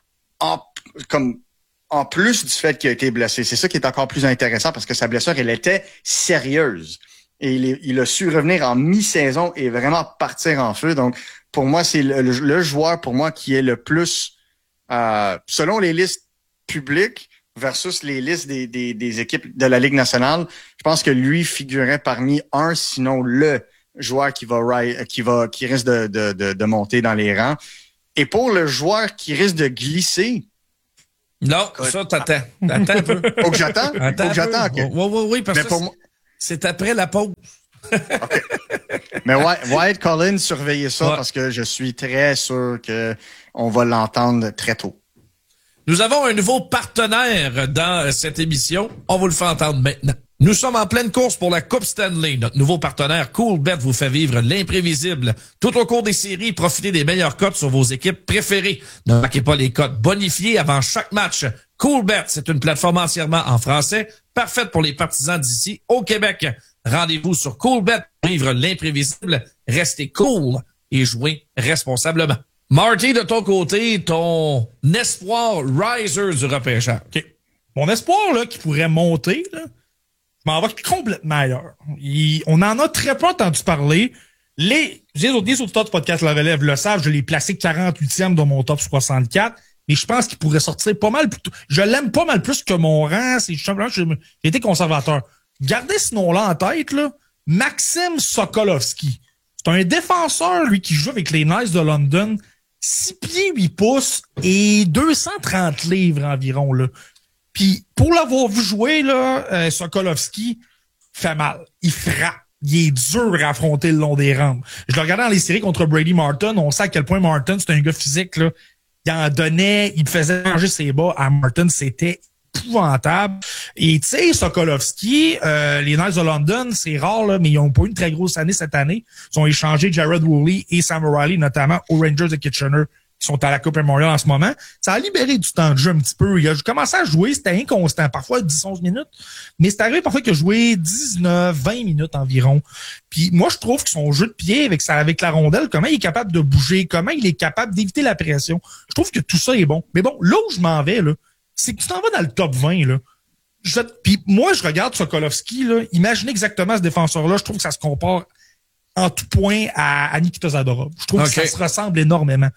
en plus du fait qu'il a été blessé. C'est ça qui est encore plus intéressant parce que sa blessure, elle était sérieuse. Et il a su revenir en mi-saison et vraiment partir en feu. Donc, pour moi, c'est le joueur pour moi qui est le plus, selon les listes publiques versus les listes des équipes de la Ligue nationale, je pense que lui figurait parmi sinon le joueur qui risque de monter dans les rangs. Et pour le joueur qui risque de glisser, non, ça, t'attends. Attends un peu. Faut que j'attends? Okay. Oui, parce que c'est après la pause. OK. Mais Wyatt Cullen, surveillez ça parce que je suis très sûr qu'on va l'entendre très tôt. Nous avons un nouveau partenaire dans cette émission. On vous le fait entendre maintenant. Nous sommes en pleine course pour la Coupe Stanley. Notre nouveau partenaire Coolbet vous fait vivre l'imprévisible. Tout au cours des séries, profitez des meilleures cotes sur vos équipes préférées. Ne manquez pas les cotes bonifiées avant chaque match. Coolbet, c'est une plateforme entièrement en français, parfaite pour les partisans d'ici au Québec. Rendez-vous sur Coolbet pour vivre l'imprévisible. Restez cool et jouez responsablement. Marty, de ton côté, ton espoir riser du repêchage. OK. Mon espoir là qui pourrait monter, là, je m'en vais complètement ailleurs. On en a très peu entendu parler. Les auditeurs du podcast La Relève le savent, je l'ai placé 48e dans mon top 64, mais je pense qu'il pourrait sortir pas mal plus tôt. Je l'aime pas mal plus que mon rang. C'est simplement j'ai été conservateur. Gardez ce nom-là en tête, là. Maxime Sokolovski. C'est un défenseur, lui, qui joue avec les Knights de London. 6 pieds, 8 pouces et 230 livres environ, là. Puis, pour l'avoir vu jouer, là, Sokolovski fait mal. Il frappe. Il est dur à affronter le long des rampes. Je le regardais dans les séries contre Brady Martin. On sait à quel point Martin, c'est un gars physique, là. Il en donnait, il faisait manger ses bas à Martin. C'était épouvantable. Et tu sais, Sokolovski, les Knights de London, c'est rare, là, mais ils ont pas eu une très grosse année cette année. Ils ont échangé Jared Woolley et Sam O'Reilly, notamment aux Rangers de Kitchener, qui sont à la Coupe Memorial en ce moment. Ça a libéré du temps de jeu un petit peu. Il a commencé à jouer, c'était inconstant, parfois 10-11 minutes, mais c'est arrivé parfois qu'il a joué 19-20 minutes environ. Puis moi, je trouve que son jeu de pied avec la rondelle, comment il est capable de bouger, comment il est capable d'éviter la pression, je trouve que tout ça est bon. Mais bon, là où je m'en vais, là, c'est que tu t'en vas dans le top 20, là. Puis moi, je regarde Sokolovski, là, imaginez exactement ce défenseur-là, je trouve que ça se compare en tout point à Nikita Zadorov. Je trouve que ça se ressemble énormément.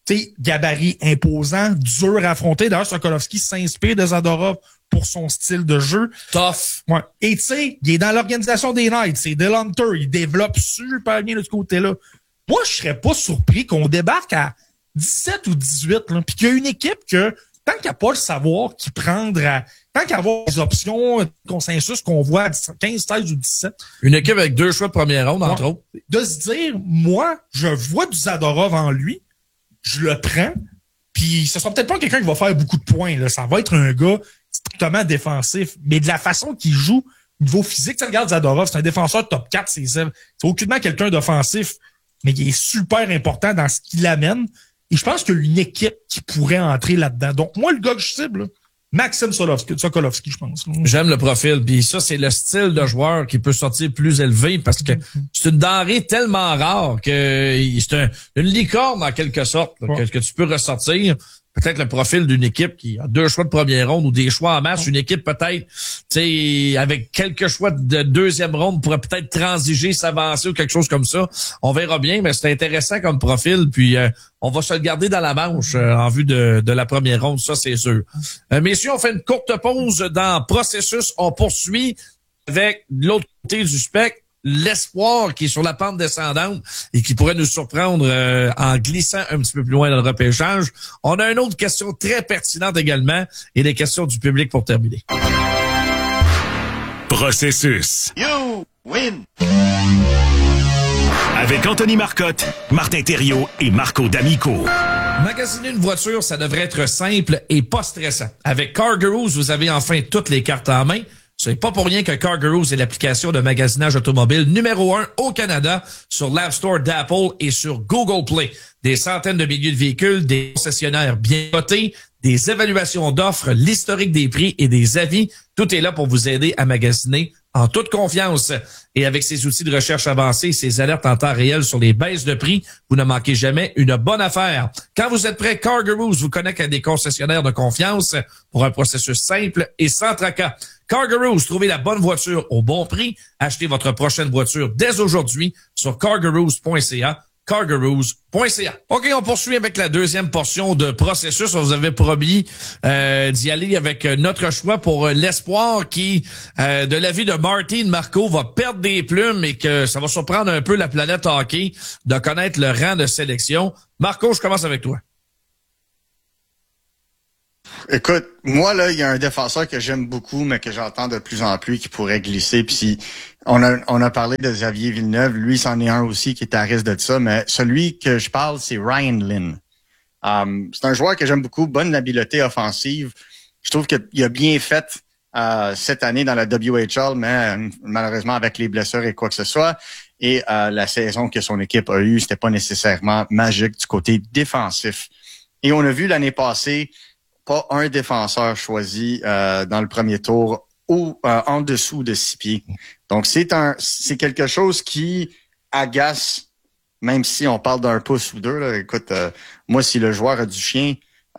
gabarit imposant, dur à affronter. D'ailleurs, Sokolowski s'inspire de Zadorov pour son style de jeu. Tough. Ouais. Et tu sais, il est dans l'organisation des Knights, c'est Del Hunter, il développe super bien de ce côté-là. Moi, je serais pas surpris qu'on débarque à 17 ou 18, là, puis qu'il y a une équipe que, tant qu'il n'y a pas le savoir qui prendra, tant qu'il y a avoir des options, consensus qu'on voit à 15, 16 ou 17. Une équipe avec 2 choix de première ronde, entre autres. De se dire, moi, je vois du Zadorov en lui, je le prends, puis ce sera peut-être pas quelqu'un qui va faire beaucoup de points, là. Ça va être un gars strictement défensif, mais de la façon qu'il joue, niveau physique, tu regardes Zadorov, c'est un défenseur top 4, c'est aucunement quelqu'un d'offensif, mais il est super important dans ce qu'il amène. Et je pense qu'il y a une équipe qui pourrait entrer là-dedans. Donc, moi, le gars que je cible, là, Maxime Sokolowski, je pense. J'aime le profil. Puis ça, c'est le style de joueur qui peut sortir plus élevé parce que c'est une denrée tellement rare que c'est une licorne en quelque sorte là, que tu peux ressortir. Peut-être le profil d'une équipe qui a 2 choix de première ronde ou des choix en masse. Une équipe peut-être, tu sais, avec quelques choix de deuxième ronde pourrait peut-être transiger, s'avancer ou quelque chose comme ça. On verra bien, mais c'est intéressant comme profil. Puis on va se le garder dans la manche en vue de la première ronde, ça c'est sûr. Messieurs, on fait une courte pause dans Processus. On poursuit avec l'autre côté du spectre. L'espoir qui est sur la pente descendante et qui pourrait nous surprendre en glissant un petit peu plus loin dans le repêchage. On a une autre question très pertinente également et des questions du public pour terminer. Processus. You win. Avec Anthony Marcotte, Martin Thériault et Marco D'Amico. Magasiner une voiture, ça devrait être simple et pas stressant. Avec CarGurus, vous avez enfin toutes les cartes en main. C'est pas pour rien que CarGurus est l'application de magasinage automobile numéro 1 au Canada sur l'App Store d'Apple et sur Google Play. Des centaines de milliers de véhicules, des concessionnaires bien cotés, des évaluations d'offres, l'historique des prix et des avis. Tout est là pour vous aider à magasiner en toute confiance. Et avec ces outils de recherche avancés, ces alertes en temps réel sur les baisses de prix, vous ne manquez jamais une bonne affaire. Quand vous êtes prêt, CarGurus vous connecte à des concessionnaires de confiance pour un processus simple et sans tracas. CarGurus, trouvez la bonne voiture au bon prix. Achetez votre prochaine voiture dès aujourd'hui sur cargurus.ca. cargurus.ca. OK, on poursuit avec la deuxième portion de Processus. On vous avait promis d'y aller avec notre choix pour l'espoir qui, de l'avis de Martin Marco, va perdre des plumes et que ça va surprendre un peu la planète hockey de connaître le rang de sélection. Marco, je commence avec toi. Écoute, moi, là, il y a un défenseur que j'aime beaucoup, mais que j'entends de plus en plus qui pourrait glisser. Puis on a parlé de Xavier Villeneuve. Lui, c'en est un aussi qui est à risque de ça. Mais celui que je parle, c'est Ryan Lynn. C'est un joueur que j'aime beaucoup, bonne habileté offensive. Je trouve qu'il a bien fait cette année dans la WHL, mais malheureusement avec les blessures et quoi que ce soit. Et la saison que son équipe a eue, c'était pas nécessairement magique du côté défensif. Et on a vu l'année passée pas un défenseur choisi dans le premier tour ou en dessous de 6 pieds. Donc, c'est quelque chose qui agace, même si on parle d'un pouce ou deux. Là. Écoute, moi, si le joueur a du chien,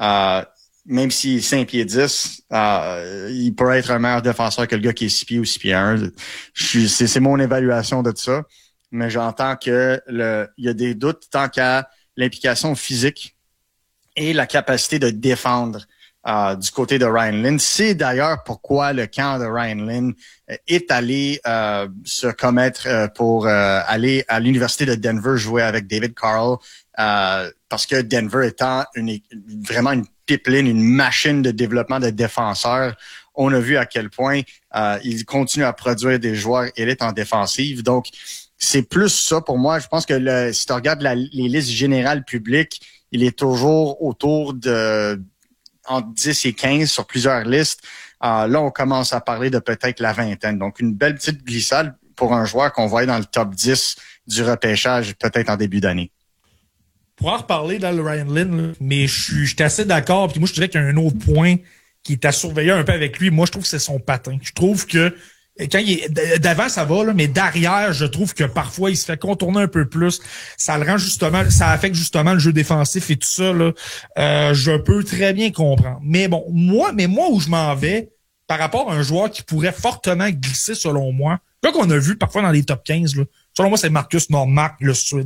même s'il est 5 pieds 10, il pourrait être un meilleur défenseur que le gars qui est 6 pieds ou 6 pieds 1. C'est mon évaluation de ça. Mais j'entends que il y a des doutes tant qu'à l'implication physique et la capacité de défendre du côté de Ryan Lynn. C'est d'ailleurs pourquoi le camp de Ryan Lynn est allé se commettre pour aller à l'université de Denver jouer avec David Carl, parce que Denver étant vraiment une pipeline, une machine de développement de défenseurs, on a vu à quel point il continue à produire des joueurs élites en défensive. Donc, c'est plus ça pour moi. Je pense que si tu regardes les listes générales publiques, il est toujours autour de entre 10 et 15 sur plusieurs listes. Là, on commence à parler de peut-être la vingtaine. Donc, une belle petite glissade pour un joueur qu'on voit dans le top 10 du repêchage peut-être en début d'année. Pour en reparler dans le Ryan Lynn, là, mais je suis assez d'accord. Puis moi, je dirais qu'il y a un autre point qui est à surveiller un peu avec lui. Moi, je trouve que c'est son patin. Je trouve que quand il est d'avant, ça va, là, mais derrière, je trouve que parfois, il se fait contourner un peu plus. Ça le rend justement, ça affecte justement le jeu défensif et tout ça, là. Je peux très bien comprendre. Mais bon, moi où je m'en vais, par rapport à un joueur qui pourrait fortement glisser, selon moi, là qu'on a vu parfois dans les top 15, là, selon moi, c'est Marcus Nordmark, le Suédois.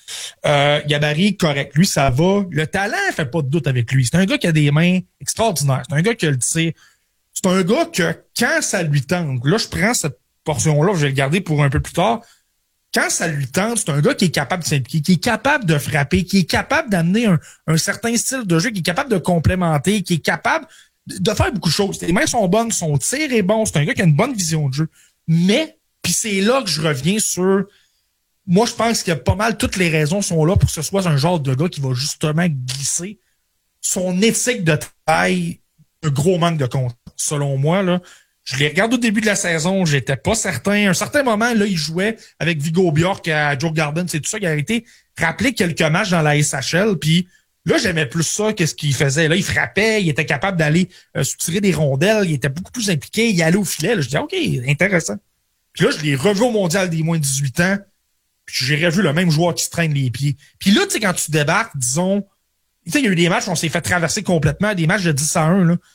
Gabarit, correct. Lui, ça va. Le talent, fait pas de doute avec lui. C'est un gars qui a des mains extraordinaires. C'est un gars qui a le tir. C'est un gars que, quand ça lui tente, là, je prends cette portion-là, je vais le garder pour un peu plus tard. Quand ça lui tente, c'est un gars qui est capable de s'impliquer, qui est capable de frapper, qui est capable d'amener un certain style de jeu, qui est capable de complémenter, qui est capable de faire beaucoup de choses. Les mains sont bonnes, son tir est bon, c'est un gars qui a une bonne vision de jeu. Mais, puis c'est là que je reviens sur... Moi, je pense que pas mal toutes les raisons sont là pour que ce soit un genre de gars qui va justement glisser. Son éthique de travail, un gros manque de confiance, selon moi, là. Je les regarde au début de la saison, j'étais pas certain. À un certain moment, là, il jouait avec Viggo Bjork à Joe Garden, c'est tout ça qui a été rappelé quelques matchs dans la SHL, puis là, j'aimais plus ça que ce qu'il faisait. Là, il frappait, il était capable d'aller soutirer des rondelles, il était beaucoup plus impliqué, il allait au filet. Là, je disais, OK, intéressant. Puis là, je l'ai revu au mondial des moins de 18 ans, puis j'ai revu le même joueur qui se traîne les pieds. Puis là, tu sais, quand tu débarques, disons, tu sais, il y a eu des matchs où on s'est fait traverser complètement, des matchs de 10-1, là.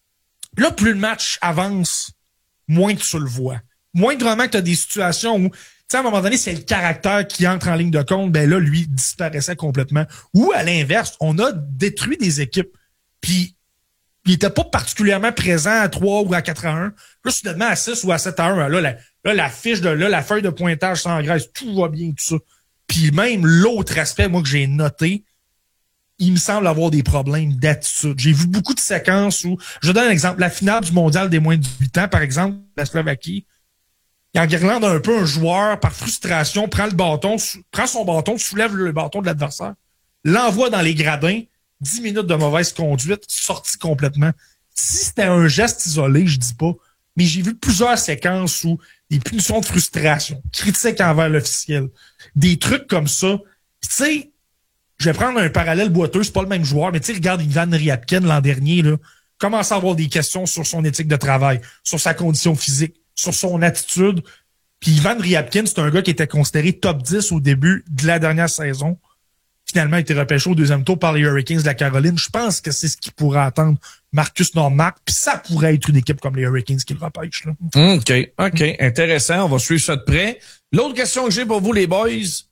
Là, plus le match avance, moins que tu le vois. Moindrement que tu as des situations où, tu sais, à un moment donné, c'est le caractère qui entre en ligne de compte, ben là, lui, disparaissait complètement. Ou, à l'inverse, on a détruit des équipes. Puis, il était pas particulièrement présent à 3 ou à 4-1. Là, soudainement, à 6 ou à 7-1, là, la fiche de là, la feuille de pointage s'engraisse, tout va bien, tout ça. Puis même l'autre aspect, moi, que j'ai noté, il me semble avoir des problèmes d'attitude. J'ai vu beaucoup de séquences où, je donne un exemple, la finale du mondial des moins de 18 ans, par exemple, la Slovaquie, il enguirlande un peu un joueur par frustration, prend son bâton, soulève le bâton de l'adversaire, l'envoie dans les gradins, 10 minutes de mauvaise conduite, sorti complètement. Si c'était un geste isolé, je dis pas, mais j'ai vu plusieurs séquences où des punitions de frustration, critiques envers l'officiel, des trucs comme ça. Puis tu sais, je vais prendre un parallèle boiteux, c'est pas le même joueur, mais tu sais, regarde Ivan Ryabkin l'an dernier, là, commence à avoir des questions sur son éthique de travail, sur sa condition physique, sur son attitude. Puis Ivan Ryabkin, c'est un gars qui était considéré top 10 au début de la dernière saison. Finalement, il a été repêché au deuxième tour par les Hurricanes de la Caroline. Je pense que c'est ce qui pourrait attendre Marcus Nordmark, puis ça pourrait être une équipe comme les Hurricanes qui le repêchent, là. OK. Intéressant. On va suivre ça de près. L'autre question que j'ai pour vous, les boys,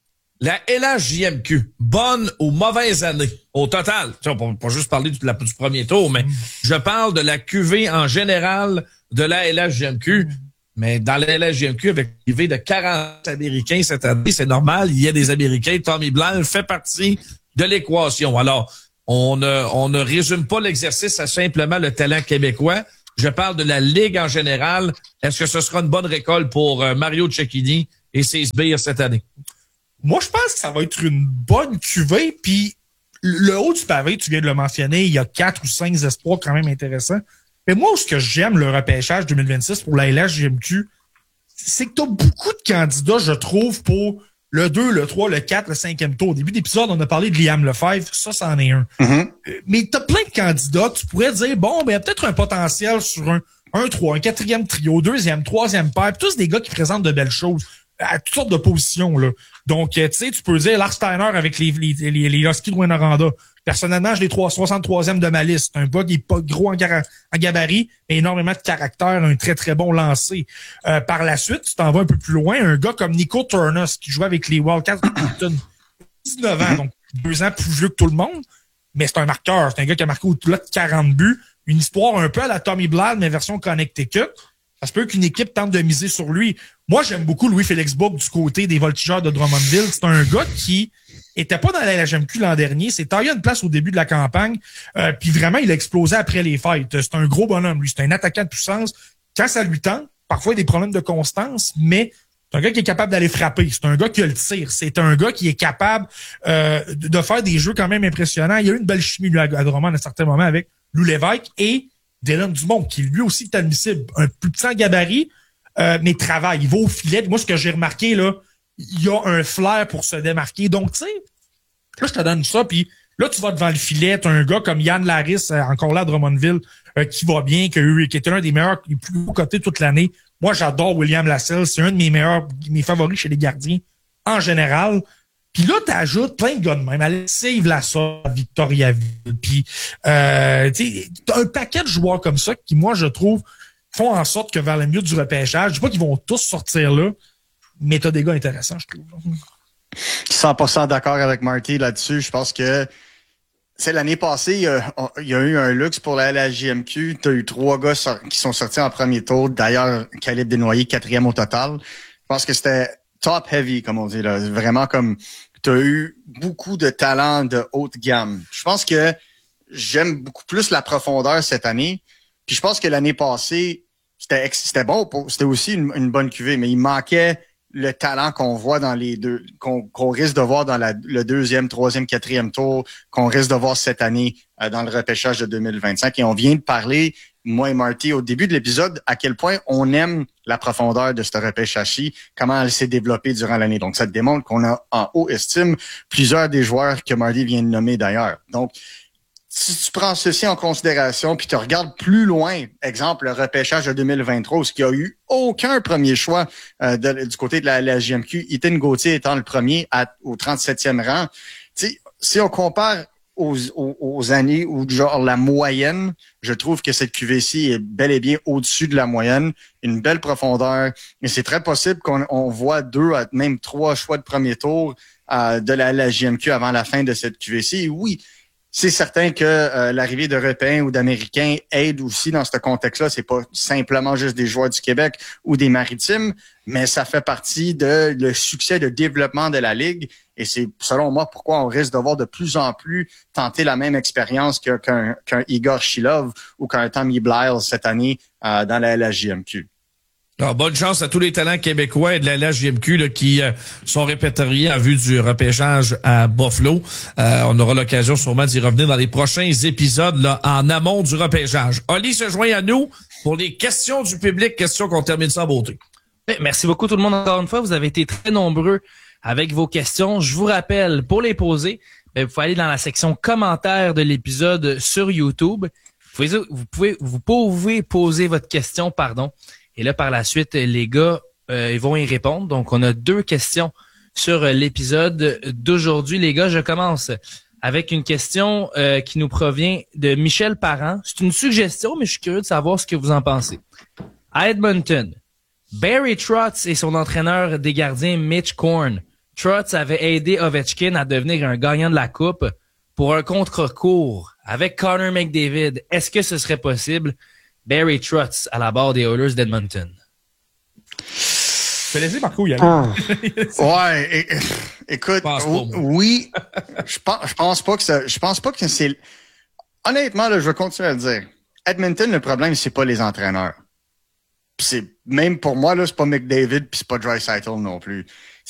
la LHJMQ, bonne ou mauvaise année au total? On va pas juste parler du premier tour, mais je parle de la QV en général de la LHJMQ. Mais dans la LHJMQ, avec l'arrivée de 40 Américains cette année, c'est normal, il y a des Américains. Tommy Blanc fait partie de l'équation. Alors, on ne résume pas l'exercice à simplement le talent québécois. Je parle de la Ligue en général. Est-ce que ce sera une bonne récolte pour Mario Cecchini et ses sbires cette année? Moi, je pense que ça va être une bonne cuvée, puis le haut du pavé, tu viens de le mentionner, il y a 4 ou 5 espoirs quand même intéressants. Mais moi, ce que j'aime le repêchage 2026 pour la LHJMQ, c'est que tu as beaucoup de candidats, je trouve, pour le 2, le 3, le 4, le 5e tour. Au début d'épisode, on a parlé de Liam Lefebvre, ça, c'en est un. Mm-hmm. Mais tu as plein de candidats, tu pourrais dire, bon, ben, il y a peut-être un potentiel sur un 3, un 4e trio, 2e, 3e paire, puis tous des gars qui présentent de belles choses à toutes sortes de positions, là. Donc, tu sais, tu peux dire Lars Steiner avec les Huskies de Rwanda. Personnellement, je l'ai 63e de ma liste. Un gars qui est pas gros en gabarit, mais énormément de caractère, un très, très bon lancer. Par la suite, tu t'en vas un peu plus loin, un gars comme Nico Turnos, qui joue avec les Wildcats de Hamilton. 19 ans, donc 2 ans plus vieux que tout le monde, mais c'est un marqueur. C'est un gars qui a marqué au-delà de 40 buts. Une histoire un peu à la Tommy Blanc, mais version Connecticut. Ça se peut qu'une équipe tente de miser sur lui. Moi, j'aime beaucoup Louis-Félix Bourque du côté des Voltigeurs de Drummondville. C'est un gars qui était pas dans la LHJMQ l'an dernier. C'est taillé une place au début de la campagne. Puis vraiment, il a explosé après les fêtes. C'est un gros bonhomme, lui. C'est un attaquant de puissance. Quand ça lui tente, parfois, il y a des problèmes de constance, mais c'est un gars qui est capable d'aller frapper. C'est un gars qui a le tir. C'est un gars qui est capable de faire des jeux quand même impressionnants. Il y a eu une belle chimie lui, à Drummond à un certain moment avec Lou Lévesque et Dylan Dumont, qui lui aussi est admissible. Un plus petit en gabarit, mais travaille. Il va au filet. Moi, ce que j'ai remarqué, là, il y a un flair pour se démarquer. Donc, tu sais, là, je te donne ça, puis là, tu vas devant le filet. T'as un gars comme Yann Laris, encore là à Drummondville, qui va bien, qui était un des meilleurs, les plus hauts cotés toute l'année. Moi, j'adore William Lassell. C'est un de mes favoris chez les gardiens, en général. Puis là, t'ajoutes plein de gars de même. Alexis Vlassov, Victoriaville. Puis, t'as un paquet de joueurs comme ça qui, moi, je trouve, font en sorte que vers le milieu du repêchage, je dis pas qu'ils vont tous sortir là, mais t'as des gars intéressants, je trouve. 100% d'accord avec Marty là-dessus. Je pense que c'est l'année passée, il y a eu un luxe pour la JMQ. Tu as eu 3 gars qui sont sortis en premier tour. D'ailleurs, Caleb Desnoyers, 4e au total. Je pense que c'était top heavy, comme on dit, là. Vraiment comme tu as eu beaucoup de talent de haute gamme. Je pense que j'aime beaucoup plus la profondeur cette année. Puis je pense que l'année passée, c'était bon, c'était aussi une bonne cuvée, mais il manquait le talent qu'on voit dans les deux, qu'on risque de voir dans le 2e, 3e, 4e tour, qu'on risque de voir cette année dans le repêchage de 2025. Et on vient de parler, moi et Marty, au début de l'épisode, à quel point on aime la profondeur de ce repêchage-ci, comment elle s'est développée durant l'année. Donc, ça démontre qu'on a en haut estime plusieurs des joueurs que Marty vient de nommer d'ailleurs. Donc, si tu prends ceci en considération, puis tu regardes plus loin, exemple, le repêchage de 2023, où il n'y a eu aucun premier choix du côté de la JMQ, Ethan Gauthier étant le premier au 37e rang. Si on compare aux années où genre la moyenne, je trouve que cette QV-ci est bel et bien au-dessus de la moyenne, une belle profondeur, et c'est très possible qu'on voit 2 à même 3 choix de premier tour de la JMQ avant la fin de cette QV-ci. Et oui, c'est certain que l'arrivée d'Européens ou d'Américains aide aussi dans ce contexte-là. C'est pas simplement juste des joueurs du Québec ou des Maritimes, mais ça fait partie de le succès de développement de la Ligue. Et c'est, selon moi, pourquoi on risque de voir de plus en plus tenter la même expérience qu'un Igor Shilov ou qu'un Tommy Blyles cette année dans la JMQ. Alors, bonne chance à tous les talents québécois et de la JMQ là, qui sont répertoriés en vue du repêchage à Buffalo. On aura l'occasion sûrement d'y revenir dans les prochains épisodes là, en amont du repêchage. Oli se joint à nous pour les questions du public, questions qu'on termine ça en beauté. Merci beaucoup tout le monde encore une fois. Vous avez été très nombreux avec vos questions. Je vous rappelle, pour les poser, vous pouvez aller dans la section commentaires de l'épisode sur YouTube. Vous pouvez poser votre question, Et là, par la suite, les gars, ils vont y répondre. Donc, on a 2 questions sur l'épisode d'aujourd'hui. Les gars, je commence avec une question qui nous provient de Michel Parent. C'est une suggestion, mais je suis curieux de savoir ce que vous en pensez. À Edmonton, Barry Trotz et son entraîneur des gardiens Mitch Korn. Trotz avait aidé Ovechkin à devenir un gagnant de la Coupe pour un contre-cours avec Connor McDavid. Est-ce que ce serait possible? Barry Trotz à la barre des Oilers d'Edmonton. Je vais laisser Marco y aller. Ouais, écoute, oui, je pense pas que c'est. Honnêtement, là, je vais continuer à le dire. Edmonton, le problème, c'est pas les entraîneurs. Pis c'est même pour moi là, c'est pas McDavid puis c'est pas Draisaitl non plus.